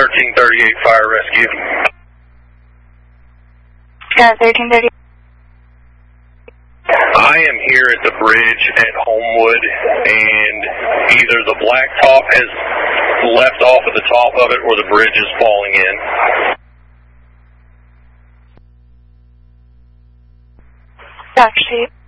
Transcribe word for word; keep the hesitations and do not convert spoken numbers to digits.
thirteen thirty-eight Fire Rescue. Uh, thirteen thirty-eight. I am here at the bridge at Homewood, and either the blacktop has left off at the top of it or the bridge is falling in. Dock Street.